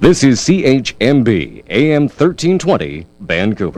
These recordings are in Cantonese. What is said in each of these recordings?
This is CHMB AM 1320 Vancouver。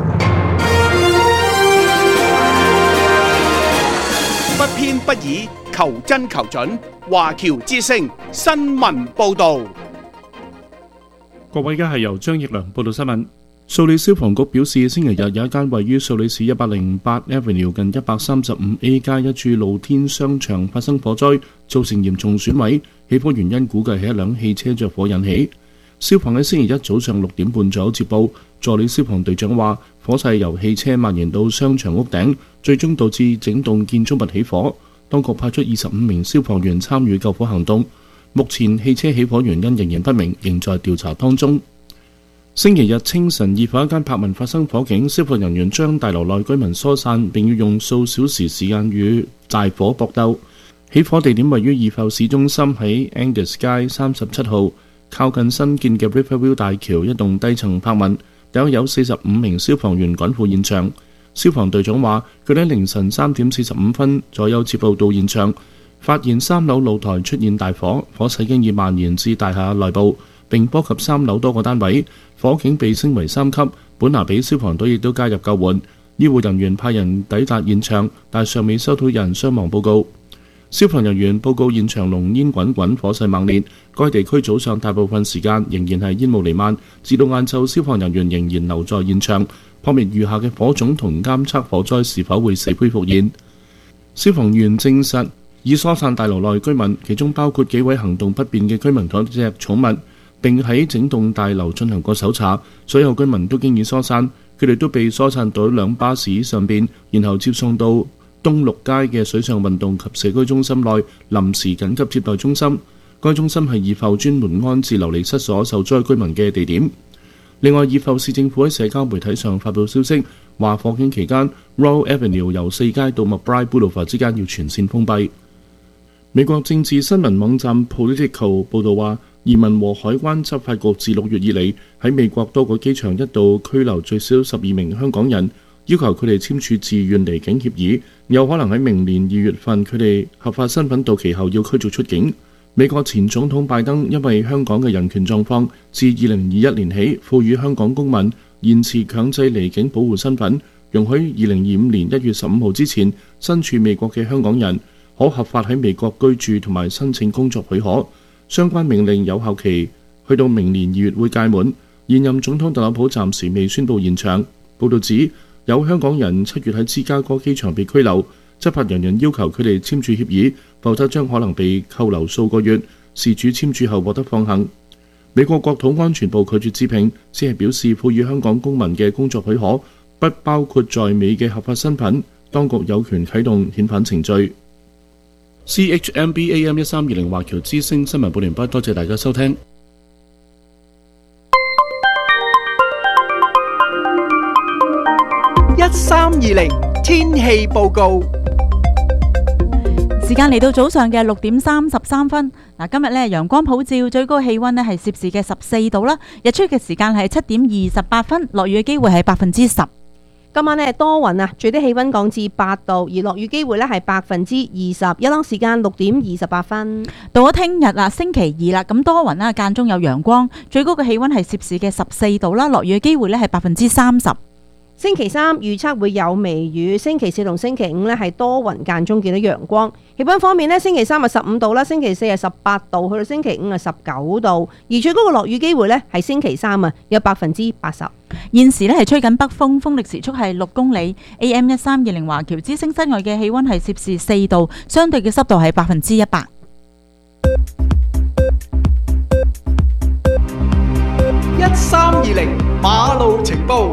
不偏不倚，求真求準。華僑之聲新聞報導。 各位，而家係由張奕良報道新聞。素里消防局表示，星期日有一間位於素里市108 Avenue 近135A 街一處露天商場發生火災，造成嚴重損毀。起火原因估計係一輛汽車着火引起。消防喺星期一早上6點半左右接報，助理消防隊長話，火勢由汽車蔓延到商場屋頂，最終導致整棟建築物起火。當局派出25名消防員參與救火行動。目前汽車起火原因仍然不明，仍在調查當中。星期日清晨，二房一間柏文發生火警，消防人員將大樓內居民疏散，並要用數小時時間與大火搏鬥。起火地點位於二埠市中心，喺 Angus 街37號，靠近新建嘅 Riverview 大橋一棟低層柏文，大約有45名消防員趕赴現場。消防隊長話，佢哋喺凌晨3點45分左右接報到現場，發現3樓露台出現大火，火勢經已蔓延至大廈內部，並波及3樓多個單位。火警被升為3級，本拿比消防隊亦都加入救援。醫護人員派人抵達現場，但尚未收到人傷亡報告。消防人員報告現場濃煙滾滾，火勢猛烈。該地區早上大部分時間仍然係煙霧彌漫，至到晏晝，消防人員仍然留在現場，撲滅餘下嘅火種同監測火災是否會死灰復燃。消防員證實已疏散大樓內居民，其中包括幾位行動不便嘅居民同一隻寵物，並喺整棟大樓進行過搜查。所有居民都經已疏散，佢哋都被疏散到2巴士上邊，然後接送到東六街嘅水上運動及社區中心內臨時緊急接待中心。該中心係二埠專門安置流離失所受災居民嘅地點。另外，二埠市政府喺社交媒體上發布消息，話火警期間 Royal Avenue 由4街到 McBride Boulevard 之間要全線封閉。美國政治新聞網站 Politico 報導話，移民和海關執法局自6月以嚟喺美國多個機場一度拘留最少12名香港人，要求佢哋簽署自願離境協議，有可能喺明年2月份佢哋合法身份到期後要驅逐出境。美國前總統拜登因為香港嘅人權狀況，自2021年起賦予香港公民延遲強制離境保護身份，容許2025年1月15號之前身處美國嘅香港人可合法喺美國居住同埋申請工作許可。相關命令有效期去到明年2月會屆滿。現任總統特朗普暫時未宣布延長。報導指有香港人7月喺芝加哥機場被拘留，執法人員要求佢哋簽署協議，否則將可能被扣留數個月。事主簽署後獲得放行。美國國土安全部拒絕置評，只係表示賦予香港公民嘅工作許可不包括在美嘅合法身份，當局有權啟動遣返程序。CHMB AM 1320華僑之聲新聞報完畢，多謝大家收聽。 1320天氣報告。 時間嚟到早上嘅6點33分。今日呢陽光普照，最高氣溫呢係攝氏嘅14度啦。日出嘅時間係7點28分，落雨嘅機會係10%。 今晚呢多雲啊，最低氣溫降至8度，而落雨機會呢係20%。日朗時間6點28分。 到咗聽日啦，星期二啦，咁多雲啦，間中有陽光，最高嘅氣溫係攝氏嘅14度啦，落雨嘅機會呢係30%。 星期三預測會有微雨，星期四同星期五呢係多雲間中見到陽光。氣溫方面呢，星期三係15度啦，星期四係18度，去到星期五係19度，而最高嘅落雨機會呢係星期三啊，有80%。 現時呢係吹緊北風，風力時速係6公里。AM 1320華僑之聲室外嘅氣溫係攝氏4度，相對嘅濕度係100%。 1320馬路情報。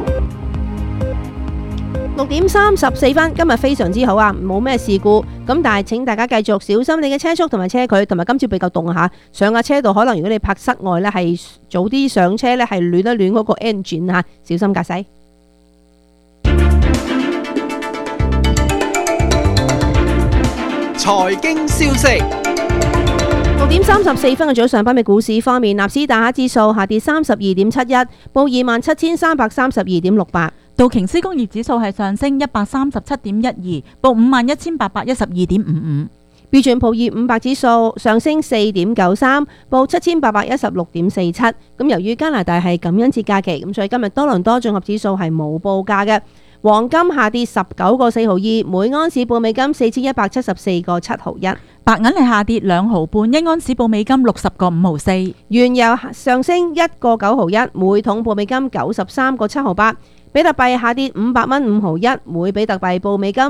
6點34分，今日非常之好啊，冇咩事故。咁但係請大家繼續小心你嘅車速同埋車距，同埋今朝比較凍下，上架車度可能如果你泊室外呢，係早啲上車呢，係暖一暖嗰個 engine 吓，小心駕駛。 財經消息。 6點34分嘅早上，北美股市方面，納斯達克指數下跌32.71，報27,332.68。 道瓊斯工業指數係上升137.12，報51,812.55。 標準普爾500指數上升4.93，報7816.47。咁由於加拿大係感恩節假期，咁所以今日多倫多綜合指數係冇報價嘅。黃金下跌19個4毫2，每盎司報美金4174個7毫1。 白銀係下跌2毫半，一盎司報美金60個5毫4。 原油上升1個9毫1，每桶報美金93個7毫8。比特幣下跌500蚊5毫1，每比特幣報美金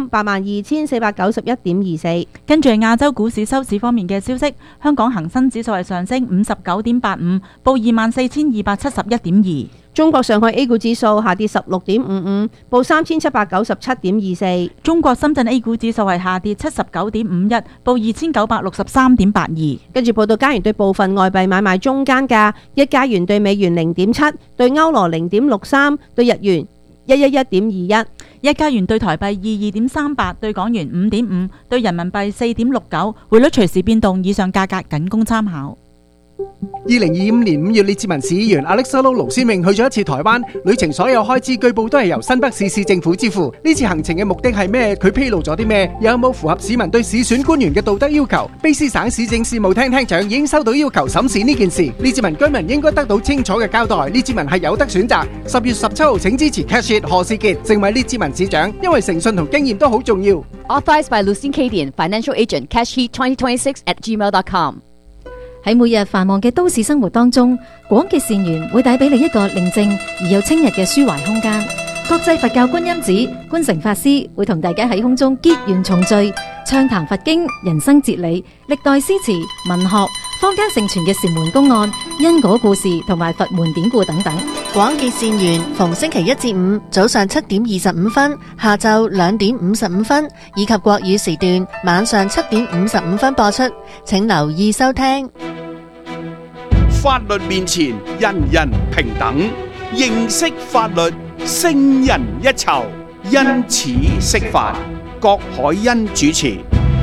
82,491.24。 跟住亞洲股市收市方面嘅消息，香港恒生指數係上升59.85，報24,271.2。 中國上海 A 股指數下跌16.55，報3797.24。 中國深圳 A 股指數係下跌79.51，報2963.82。 跟住報道加元對部分外幣買賣中間價：一加元對美元0.7，對歐羅0.63，對日元111.21。 一加元對台幣22.38，對港元5.5，對人民幣4.69。匯率隨時變動，以上價格僅供參考。 2025年5月，列治文市議員 Alexander 盧先榮去咗一次台灣，旅程所有開支據報都係由新北市市政府支付。呢次行程嘅目的係咩？佢披露咗啲咩？有冇符合市民對市選官員嘅道德要求？卑詩省市政事務廳廳長已經收到要求審視呢件事，列治文居民應該得到清楚嘅交代。列治文係有得選擇。10月17號請支持 Cash It 何士傑成為列治文市長，因為誠信同經驗都好重要。 Authorized by Lucien Cadian, Financial Agent, cashheat2026@gmail.com。 喺每日繁忙嘅都市生活當中，廣結善緣會帶俾你一個寧靜而又清逸嘅抒懷空間。國際佛教觀音寺觀誠法師會同大家喺空中結緣重聚，暢談佛經、人生哲理、歷代詩詞、文學、坊間盛傳嘅禪門公案、因果故事同埋佛門典故等等。 廣結善緣，逢星期一至五早上7點25分、下晝2點55分，以及國語時段晚上7點55分播出，請留意收聽。 法律面前，人人平等，認識法律，勝人一籌。因此釋法，郭海恩主持。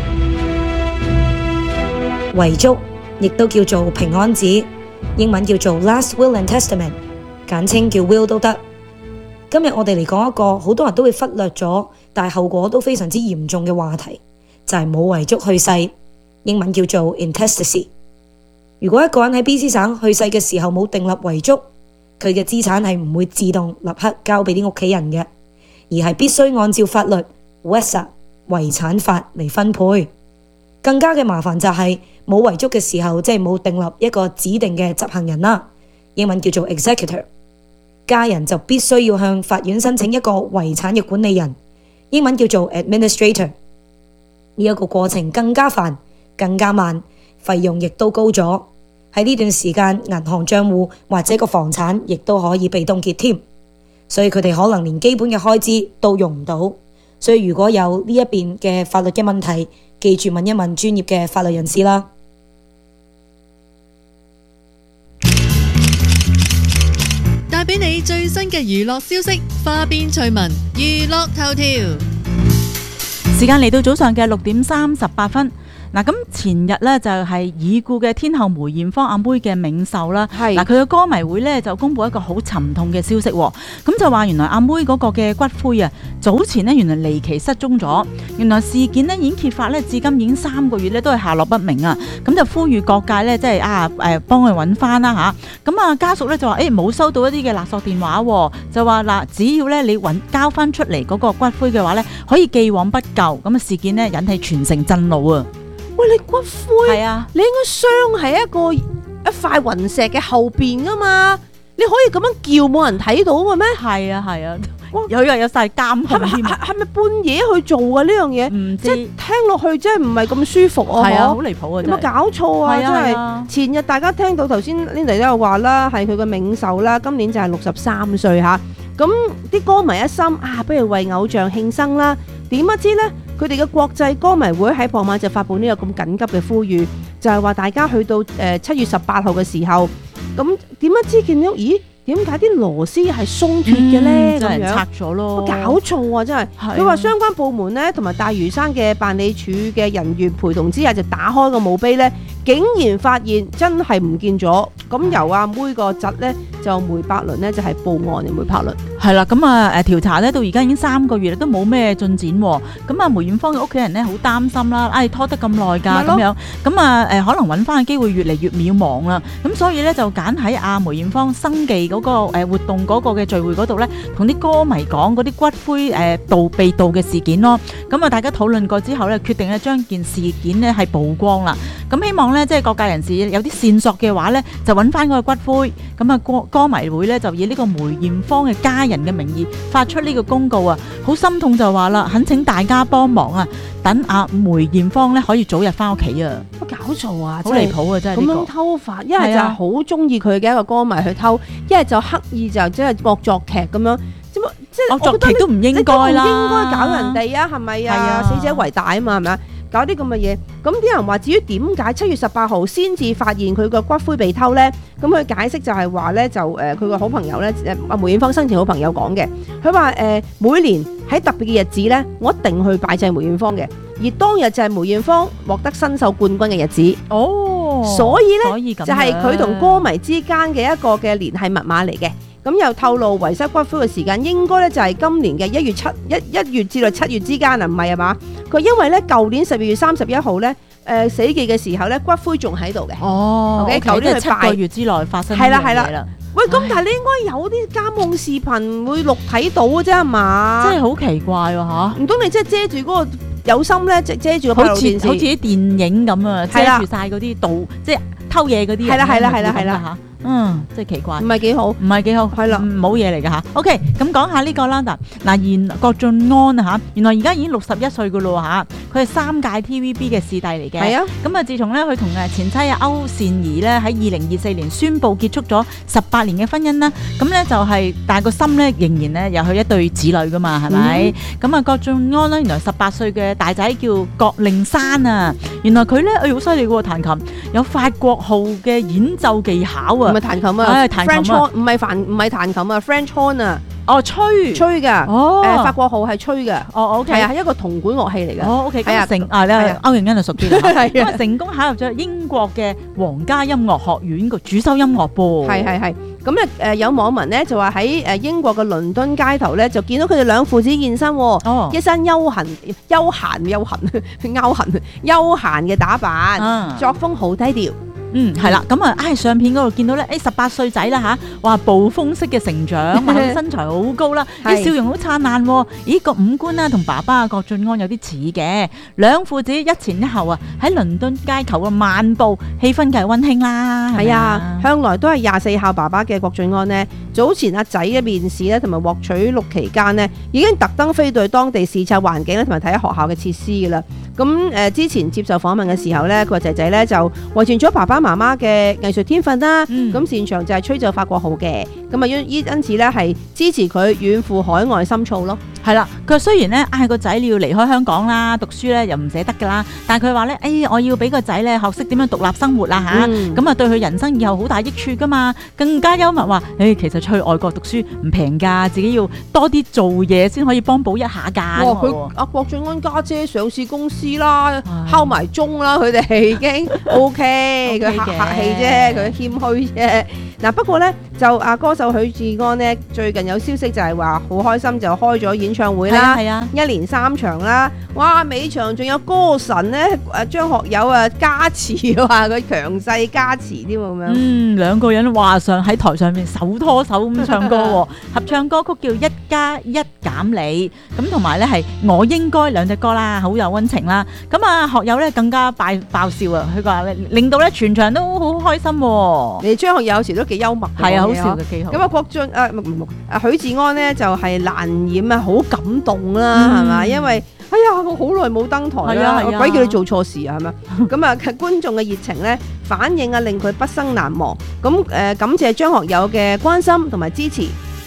遺囑亦都叫做平安紙，英文叫做 Last Will and Testament， 簡稱叫 Will 都得。今日我哋嚟講一個好多人都會忽略咗，但係後果都非常之嚴重嘅話題，就係冇遺囑去世，英文叫做 Intestacy。如果一個人喺 BC 省去世嘅時候冇訂立遺囑，佢嘅資產係唔會自動立刻交俾啲屋企人嘅，而係必須按照法律 Westsa 遺產法嚟分配。更加嘅麻煩就係冇遺囑嘅時候，即係冇訂立一個指定嘅執行人啦，英文叫做 Executor。家人就必須要向法院申請一個遺產嘅管理人，英文叫做 Administrator。呢一個過程更加煩、更加慢，費用亦都高咗。喺呢段時間，銀行賬戶或者個房產亦都可以被凍結添，所以佢哋可能連基本嘅開支都用唔到。所以如果有呢一邊嘅法律嘅問題，記住問一問專業嘅法律人士啦。 帶俾你最新嘅娛樂消息，花邊趣聞，娛樂頭條。 時間嚟到早上嘅6點38分。嗱，咁前日咧就係已故嘅天后梅艷芳阿妹嘅冥壽啦。嗱，佢嘅歌迷會咧就公布一個好沉痛嘅消息，咁就話原來阿妹嗰個嘅骨灰啊，早前呢原來離奇失蹤咗。原來事件呢已經揭發咧，至今已經3個月咧都係下落不明啊。咁就呼籲各界咧，即係幫佢揾翻啦嚇。咁啊家屬咧就話冇收到一啲嘅勒索電話，就話嗱，只要咧你交翻出嚟嗰個骨灰嘅話咧，可以既往不咎。咁啊事件呢引起全城震怒啊！ 喂，你骨灰係啊， 你應該鑲喺一塊雲石嘅後邊噶嘛？你可以咁樣叫冇人睇到嘅咩？ 係啊，有晒監控添。 係咪半夜去做啊？呢樣嘢唔知， 即係聽落去真係唔係咁舒服啊！ 係啊，好離譜啊！ 有冇搞錯啊？真係前日大家聽到頭先 Linda 都有話啦，係佢嘅冥壽啦，今年就係63歲嚇。咁啲歌迷一心不如為偶像慶生啦。點不知呢？佢哋嘅國際歌迷會喺傍晚就發布呢個咁緊急嘅呼籲，就係話大家去到7月18號嘅時候，咁點不知見到咦？點解啲螺絲係鬆脱嘅呢？ 真係拆咗咯！ 搞錯啊！真係，佢話相關部門呢，同埋大嶼山嘅辦理處嘅人員陪同之下，就打開個墓碑呢， 竟然發現真係唔見咗。咁由阿妹個侄咧就梅柏倫咧就係報案嘅梅柏倫。 係啦，咁啊調查咧到而家已經3個月啦，都冇咩進展喎。咁啊梅艷芳嘅屋企人咧好擔心啦，拖得咁耐㗎咁樣，咁啊可能揾翻嘅機會越嚟越渺茫啦。咁所以咧就揀喺阿梅艷芳生忌嗰個活動嗰個嘅聚會嗰度咧，同啲歌迷講嗰啲骨灰被盜嘅事件咯。咁啊大家討論過之後咧，決定咧將件事件咧係曝光啦。咁希望咧即係各界人士有啲線索嘅話咧，就揾翻嗰個骨灰。咁啊歌迷會咧就以呢個梅艷芳嘅家人嘅名義發出呢個公告啊，好心痛就話啦，懇請大家幫忙啊，等阿梅艷芳咧可以早日翻屋企啊！ 搞錯啊， 好離譜啊，真係咁樣偷法，一係就係好中意佢嘅一個歌迷去偷，一係就刻意就即係惡作劇咁樣。即係惡作劇都唔應該啦， 應該搞人哋啊，係咪啊？死者為大啊嘛，係咪啊？搞啲咁嘅嘢，咁啲人話至於點解7月18號先至發現佢個骨灰被偷呢？咁佢解釋就係話呢，就佢個好朋友呢，阿梅艷芳生前好朋友講嘅，佢話每年喺特別嘅日子呢，我一定去拜祭梅艷芳嘅，而當日就係梅艷芳獲得新秀冠軍嘅日子。 哦， 所以呢，就係佢同歌迷之間嘅一個嘅聯繫密碼嚟嘅。咁又透露遺失骨灰嘅時間應該咧就係今年嘅1月至到7月之間啊，唔係啊嘛？佢因為咧舊年12月31號咧死忌嘅時候咧骨灰仲喺度嘅。 哦，OK，舊年係7個月之內發生呢樣嘢啦。 喂，咁但係你應該有啲監控視頻會錄睇到嘅啫，係嘛？ 真係好奇怪喎嚇！ 唔通你即係遮住嗰個有心咧，遮住個閉路電視， 好似啲電影咁啊，遮住晒嗰啲盜即係偷嘢嗰啲人。 係啦嚇。 真係奇怪， 唔係幾好， 係啦，冇嘢嚟㗎嚇。OK，咁講下呢個啦嗱，郭晉安啊嚇，原來而家已經61歲㗎咯嚇，佢係3屆 TVB 嘅視帝嚟嘅。係啊，咁啊，自從咧佢同前妻歐善儀咧喺2024年宣布結束咗18年嘅婚姻啦，咁咧就係，但係個心咧仍然咧有佢一對子女㗎嘛，係咪？咁啊，郭晉安咧原來18歲嘅大仔叫郭令山啊，原來佢咧好犀利喎，彈琴有法國號嘅演奏技巧啊！ 唔係彈琴啊，French horn 唔係彈琴啊 ，French horn 啊，吹噶，法國號係吹噶，OK，係一個銅管樂器嚟嘅 ，OK，咁歐陽欣就熟啲啦，因為成功考入咗英國嘅皇家音樂學院個主修音樂噃， 係，咁咧有網民咧就話喺英國嘅倫敦街頭咧就見到佢哋兩父子現身，一身休閒嘅打扮，作風好低調。 係啦，咁啊，相片嗰度見到咧，18歲仔啦嚇，哇，暴風式嘅成長，身材好高啦，啲笑容好燦爛，咦，個五官啊同爸爸郭晉安有啲似嘅，兩父子一前一後啊，喺倫敦街頭嘅漫步，氣氛梗係溫馨啦。 係啊，向來都係24孝爸爸嘅郭晉安呢，早前阿仔嘅面試咧同埋獲取錄期間呢，已經特登飛到當地視察環境咧，同埋睇下學校嘅設施噶啦。咁之前接受訪問嘅時候咧，佢話仔仔咧就遺傳咗爸爸媽媽嘅藝術天分啦，咁擅長就係吹奏法國號嘅，咁啊因此咧係支持佢遠赴海外深造咯。 係啦，佢雖然咧嗌個仔你要離開香港啦，讀書咧又唔捨得噶啦，但係佢話咧，我要俾個仔咧學識點樣獨立生活啦嚇，咁啊對佢人生以後好大益處噶嘛，更加幽默話，其實去外國讀書唔平㗎，自己要多啲做嘢先可以幫補一下㗎。 佢阿郭晉安家姐上市公司啦，敲埋鐘啦，佢哋已經 OK，佢客氣啫，佢謙虛啫。嗱不過咧就歌手許志安呢，最近有消息就係話好開心就開咗演唱會啦，一連3場啦，哇尾場仲有歌神咧張學友加持，話佢強勢加持添咁樣。 兩個人話上喺台上面手拖手咁唱歌喎，合唱歌曲叫1+1減你，咁同埋咧係我應該兩隻歌啦，好有溫情啦。咁學友咧更加爆笑啊，佢話令到咧全場都好開心喎。 你張學友有時都幾幽默嘅， 係啊，好笑嘅幾好。 咁許志安咧就係難掩好感動啦，係嘛？因為我好耐冇登台啦，鬼叫你做錯事啊，係咪？咁觀眾嘅熱情咧反應令佢畢生難忘。咁感謝張學友嘅關心同埋支持。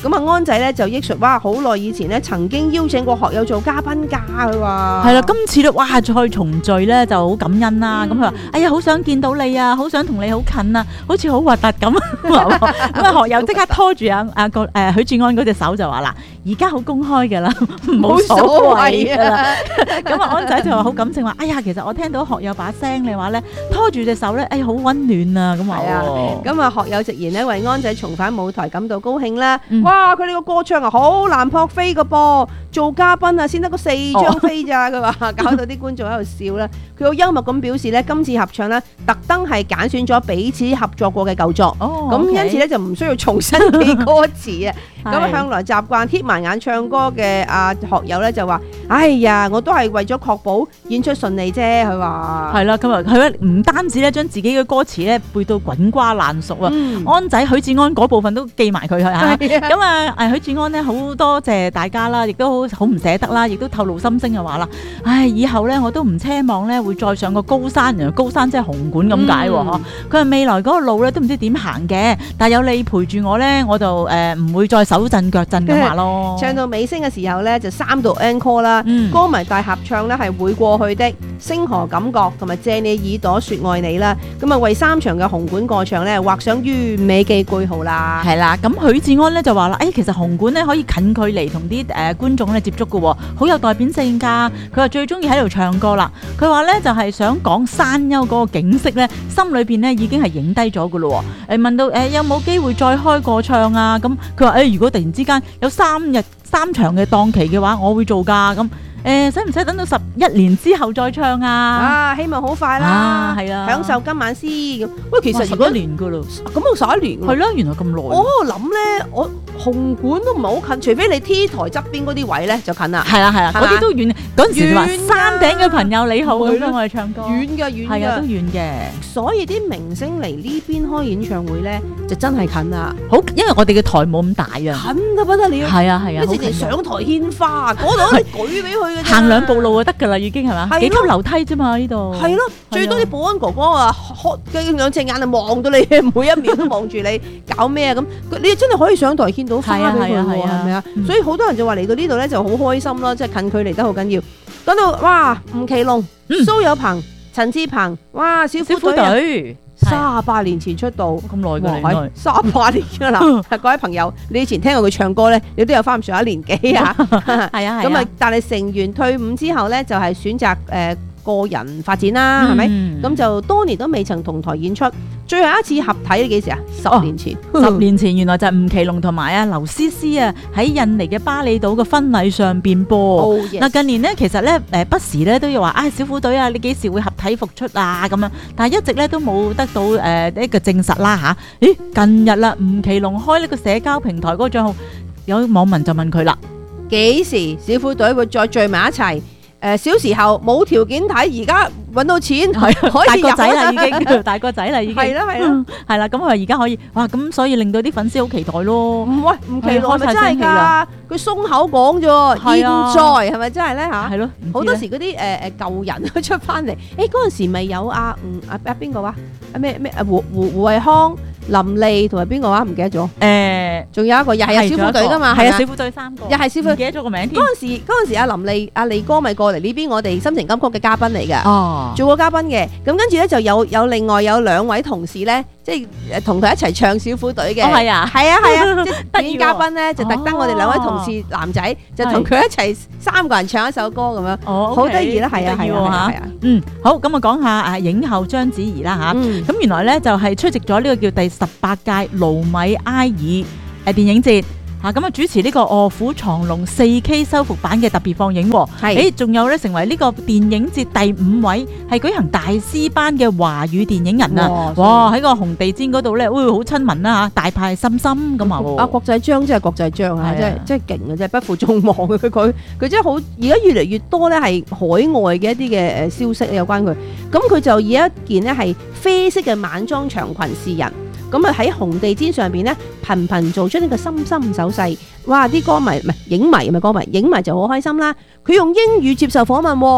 咁啊安仔咧就憶述，哇好耐以前咧曾經邀請過學友做嘉賓㗎，佢話係啦，今次咧哇再重聚咧就好感恩啦。咁佢話：哎呀，好想見到你啊，好想同你好近啊，好似好核突咁。咁啊學友即刻拖住許志安嗰隻手就話啦：而家好公開㗎啦，冇所謂啊。咁啊安仔就話好感性話：哎呀，其實我聽到學友把聲你話咧，拖住隻手咧，哎好溫暖啊咁話。 咁啊學友直言咧為安仔重返舞台感到高興啦。哇！佢哋個歌唱啊好難撲飛㗎噃，做嘉賓啊先得個4張飛咋，佢話搞到啲觀眾喺度笑啦。佢好幽默咁表示咧，今次合唱咧特登係揀選咗彼此合作過嘅舊作，咁因此咧就唔需要重新記歌詞啊。咁向來習慣貼埋眼唱歌嘅學友咧就話：哎呀，我都係為咗確保演出順利啫。佢話係啦，咁啊佢唔單止咧將自己嘅歌詞咧背到滾瓜爛熟啊，安仔許志安嗰部分都記埋佢嚇。咁啊許志安咧好多謝大家啦，亦都好唔捨得啦，亦都透露心聲嘅話啦。唉，以後咧我都唔奢望咧會再上個高山，原來高山即係紅館咁解喎。佢話未來嗰個路咧都唔知點行嘅，但係有你陪住我咧，我就唔會再手震腳震咁話咯。 唱到尾聲嘅時候咧，就3度 encore 啦，歌迷大合唱咧係會過去的，星河感覺同埋借你耳朵說愛你啦。咁啊為3場嘅紅館過場咧畫上完美嘅句號啦。 係啦，咁許志安咧就話啦，其實紅館咧可以近距離同啲觀眾咧接觸嘅，好有代表性㗎。佢話最中意喺度唱歌啦。佢話咧就係想講山丘嗰個景色咧，心裏邊咧已經係影低咗㗎咯。問到有冇機會再開個唱啊？咁佢話如果突然之間有3場嘅檔期嘅話，我會做㗎。咁使唔使等到11年之後再唱啊？ 希望好快啦， 係啊， 享受今晚先。喂，其實 11年㗎咯， 咁我11年㗎。 係咯，原來咁耐。 我諗咧，我紅館都唔係好近，除非你 T 台側邊嗰啲位咧就近啦。 係啦，嗰啲都遠。嗰陣時話山頂嘅朋友你好，咁樣我哋唱歌。遠㗎， 係啊， 都遠嘅。 所以啲明星嚟呢邊開演唱會咧，就真係近啦。 好，因為我哋嘅台冇咁大啊。 近得不得了。 係啊， 你直情上台獻花，嗰度舉俾佢嘅。 行2步路就得㗎啦，已經係嘛？幾級樓梯啫嘛呢度。 係咯，最多啲保安哥哥啊，開2隻眼啊望到你，每一秒都望住你，搞咩啊咁？你真係可以上台獻到花俾佢喎，係咪啊？所以好多人就話嚟到呢度咧就好開心咯，即係近距離得好緊要。講到哇，吳奇隆、蘇有朋、陳志朋，哇，小虎隊38年前出道， 咁耐㗎 ，38年㗎啦。各位朋友，你以前聽過佢唱歌咧，你都有翻咁上下年紀啊。 係啊， 咁啊，但係成員退伍之後咧，就係選擇個人發展啦，係咪？咁就多年都未曾同台演出，最後一次合體係幾時啊？10年前 ，10年前原來就係吳奇隆同埋劉詩詩啊喺印尼嘅巴厘島嘅婚禮上邊播。嗱，近年呢，其實咧不時咧都要話小虎隊啊，你幾時會合體復出啊咁樣，但係一直咧都冇得到一個證實啦嚇。咦，近日啦，吳奇隆開呢個社交平台嗰個帳號，有網民就問佢啦： 幾時小虎隊會再聚埋一齊？小時候冇條件睇，而家揾到錢，可以大個仔啦已經，大個仔啦已經， 係啦， 係啦，咁佢而家可以，哇！咁所以令到啲粉絲好期待咯。 喂，吳奇隆係咪真係㗎？佢鬆口講啫，現在係咪真係咧嚇？ 係咯， 好多時嗰啲舊人都出翻嚟。嗰陣時咪有邊個話？胡慧康、林莉同埋邊個話？唔記得咗。仲有一個又係小虎隊㗎嘛？ 係啊，小虎隊3個， 又係小虎隊， 唔記得咗個名添。 嗰陣時阿林莉、阿利哥咪過嚟呢邊，我哋心情金曲嘅嘉賓嚟㗎，做過嘉賓嘅。咁跟住咧就有另外有2位同事咧，即係同佢一齊唱小虎隊嘅。 係啊， 係啊，即係特邀嘉賓咧，就特登我哋2位同事男仔就同佢一齊3個人唱一首歌咁樣，好得意啦，係啊，係啊， 好，咁我講下影后章子怡啦嚇。咁原來咧就係出席咗呢個叫第18屆盧米埃爾電影節。咁啊主持呢個臥虎藏龍 4K 修復版嘅特別放映，仲有咧成為呢個電影節第5位係舉行大師班嘅華語電影人啊！哇，喺個紅地毯嗰度咧，好親民啦嚇，大派心心咁啊！ 國際章真係國際章啊，真係勁啊，真係不負眾望嘅佢真係好，而家越嚟越多咧係海外嘅一啲嘅消息有關佢，咁佢就以一件咧係啡色嘅晚裝長裙示人。咁啊喺紅地毯上邊咧，頻頻做出呢個心心手勢，哇！啲歌迷唔係影迷，唔係歌迷，影迷就好開心啦。佢用英語接受訪問，佢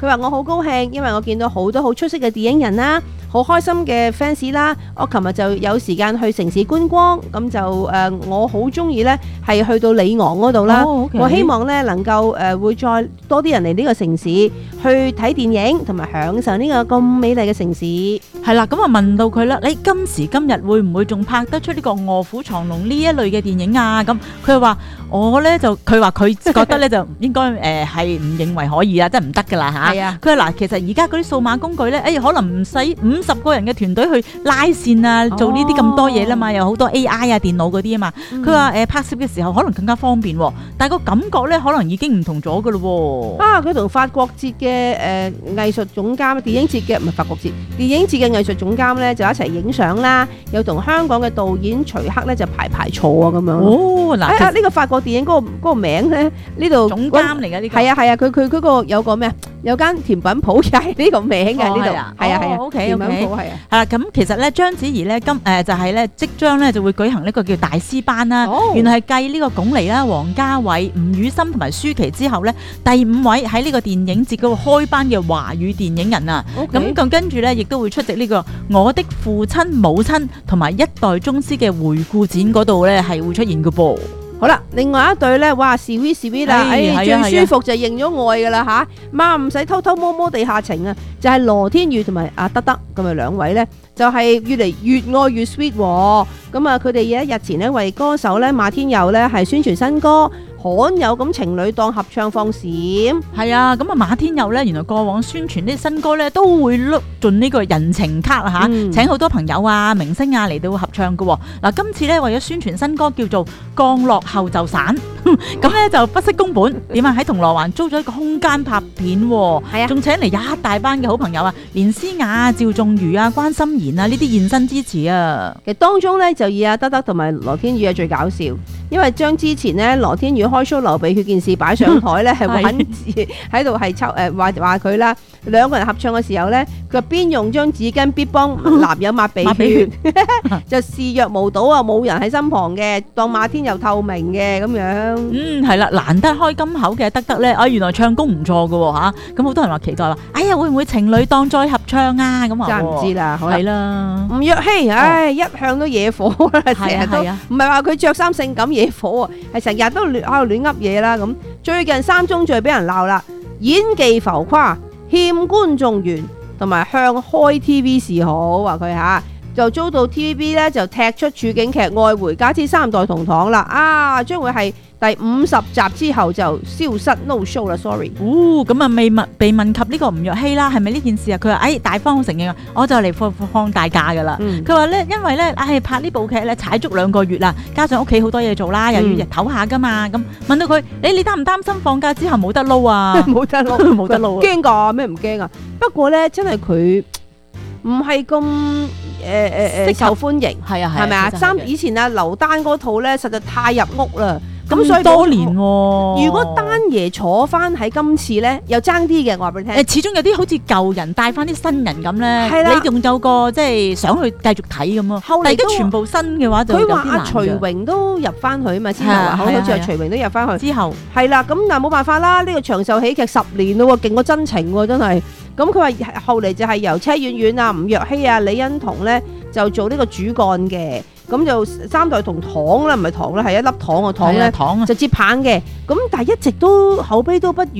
佢話我好高興，因為我見到好多好出色嘅電影人啦，好開心嘅 fans 啦。我琴日就有時間去城市觀光，咁就我好中意呢係去到里昂嗰度啦。我希望呢能夠會再多啲人嚟呢個城市去睇電影，同埋享受呢個咁美麗嘅城市。 係啦，咁啊問到佢啦，你今時今日會唔會仲拍得出呢個臥虎藏龍呢一類嘅電影啊？咁佢話我呢就佢話佢覺得呢就應該係唔認為可以啦，即係唔得噶啦嚇。係啊，佢話嗱，其實而家嗰啲數碼工具呢，可能唔使50個人嘅團隊去拉線啊，做呢啲咁多嘢啦嘛，有好多 AI 啊、電腦嗰啲啊嘛。佢話拍攝嘅時候可能更加方便，但係個感覺呢可能已經唔同咗噶咯。 佢同法國節嘅藝術總監，電影節嘅唔係法國節，電影節嘅藝術總監呢就一齊影相啦，又同香港嘅導演徐克呢就排坐啊咁樣。哦，嗱，呢個法國電影嗰個名呢，呢度總監嚟嘅呢個。 係啊，佢嗰個有個咩啊？有間甜品鋪又係呢個名嘅呢度。係啊，OK，甜品鋪係啊。 係啦，咁其實咧章子怡咧就係咧即將咧就會舉行呢個叫大師班啦。原來係繼呢個鞏俐啦、王家衛、吳宇森同埋舒淇之後咧，第5位喺呢個電影節嗰度開班嘅華語電影人啊。咁跟住咧亦都會出席呢個我的父親母親同埋一代宗師嘅回顧展嗰度咧係會出現嘅噃。 好啦，另外一對咧，哇 ，sweet 啦，最舒服就認咗愛噶啦吓，媽唔使偷偷摸摸地下情啊，就係羅天宇同埋阿德德咁啊兩位咧，就係越嚟越愛越 sweet 喎。咁啊，佢哋日前咧為歌手咧馬天佑咧係宣傳新歌。罕有咁情侶檔合唱放閃，係啊！咁啊馬天佑咧，原來過往宣傳啲新歌咧都會碌盡呢個人情卡嚇，請好多朋友啊、明星啊嚟到合唱嘅。嗱，今次咧為咗宣傳新歌叫做《降落後就散》，咁咧就不惜工本，點啊喺銅鑼灣租咗一個空間拍片，係啊，仲請嚟一大班嘅好朋友啊，連詩雅、趙仲瑜啊、關心妍啊呢啲現身支持啊。 其實當中咧就以阿德德同埋羅天宇係最搞笑，因為將之前咧羅天宇開 show 流鼻血件事擺上台咧，係玩字喺度係抽話佢啦。兩個人合唱嘅時候咧，佢邊用張紙巾必幫男友抹鼻血，就視若無睹啊，冇人喺身旁嘅，當馬天佑透明嘅咁樣。 係啦，難得開金口嘅德德咧，原來唱功唔錯㗎嚇，咁好多人話期待話，哎呀會唔會情侶檔再合唱啊？咁啊， 真係唔知啦， 係啦。 吳若希，一向都惹火啦，成日都唔係話佢着衫性感惹火啊，係成日都喺度亂噏嘢啦咁。最近3宗罪俾人鬧啦，演技浮誇、欠觀眾緣同埋向開 TV 示好，話佢嚇就遭到 TVB 咧就踢出處境劇《愛回家之3代同堂》啦，將會係第50集之後就消失 no show 啦 ，sorry。 咁啊被問及呢個吳若希啦，係咪呢件事啊？佢話大方承認啊，我就嚟放大假噶啦。佢話咧，因為咧拍呢部劇咧踩足2個月啦，加上屋企好多嘢做啦，又要日唞下噶嘛。咁問到佢，你擔唔擔心放假之後冇得撈啊？ 冇得撈，冇得撈，驚㗎咩唔驚啊？不過咧，真係佢唔係咁受歡迎，係咪啊？以前啊劉丹嗰套咧實在太入屋啦。咁所以多年喎， 如果丹爺坐翻喺今次咧，又爭啲嘅，我話俾你聽。 始終有啲好似舊人帶翻啲新人咁咧，你仲有個即係想去繼續睇咁咯。後嚟而家全部新嘅話就有啲難嘅。佢話阿徐榮都入翻去啊嘛，之後好似阿徐榮都入翻去。之後係啦，咁但係冇辦法啦，呢個長壽喜劇10年咯，勁過真情喎，真係。咁佢話後嚟就係由車婉婉啊、吳若希啊、李欣彤咧就做呢個主幹嘅。咁就3代同堂啦，唔係糖啦，係一粒糖嘅糖咧，就接棒嘅。咁但係一直都口碑都不似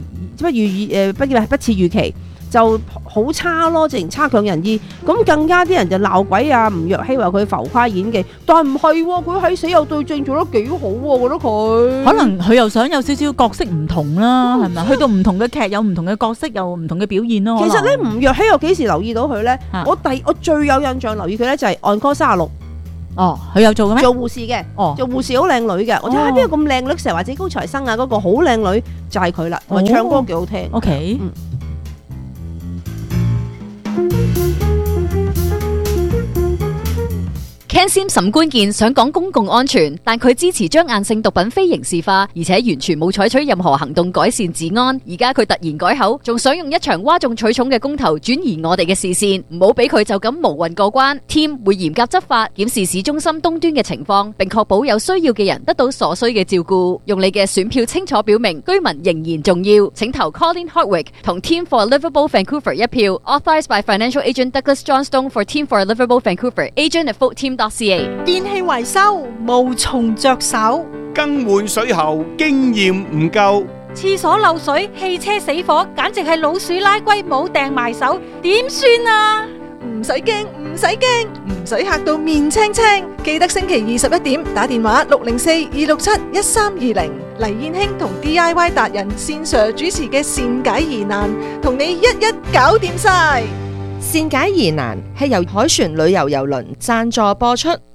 預期，就好差咯，直情差強人意。咁更加啲人就鬧鬼啊！吳若希話佢浮誇演技，但唔係喎，佢喺死有對證做得幾好喎，我覺得佢。可能佢又想有少少角色唔同啦，係咪？去到唔同嘅劇有唔同嘅角色，有唔同嘅表現咯。 其實咧，吳若希我幾時留意到佢咧？我最有印象留意佢咧就係《On Call 36》。 佢有做嘅咩？ 做護士嘅，做護士好靚女嘅。我睇下邊個咁靚女，成日話自己高材生啊，嗰個好靚女就係佢啦，同埋唱歌幾好聽。 OK。 Ken Sim 沈官健想講公共安全，但佢支持將硬性毒品非刑事化，而且完全冇採取任何行動改善治安。而家佢突然改口，仲想用一場嘩眾取寵嘅公投轉移我哋嘅視線，唔好俾佢就咁無運過關。Team 會嚴格執法，檢視市中心東端嘅情況，並確保有需要嘅人得到所需嘅照顧。用你嘅選票清楚表明居民仍然重要，請投 Colin Hardwick 同 Team for Livable Vancouver 一票。Authorized by Financial Agent Douglas Johnstone for Team for Livable Vancouver. Agent at voteteam.ca。 電器維修無從着手， 更換水喉經驗唔夠， 廁所漏水、汽車死火，簡直係老鼠拉龜冇掟埋手，點算啊？ 唔使驚，唔使驚，唔使嚇到面青青。記得星期21點打電話604-267-1320，黎燕卿同 DIY 達人線上主持嘅善解疑難，同你一一搞掂晒。 善解疑難係由凱旋旅遊郵輪贊助播出。